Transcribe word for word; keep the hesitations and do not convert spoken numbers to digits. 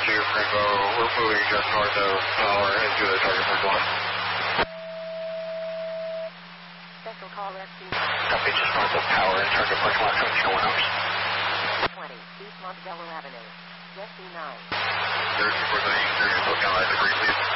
two, Rainbow, we're moving just north of Tower into the target parking lot. Special call rescue. Copy, just north of Tower and target parking lot, seventeen oh one hours. twenty, East Montebello Avenue, Jet C nine. zero two four three, zero two four, Allies, agree, please.